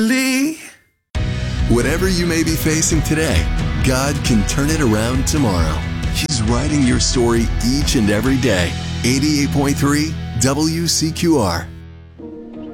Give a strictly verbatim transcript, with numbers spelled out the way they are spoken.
Lee. Whatever you may be facing today, God can turn it around tomorrow. He's writing your story each and every day. eighty-eight point three W C Q R.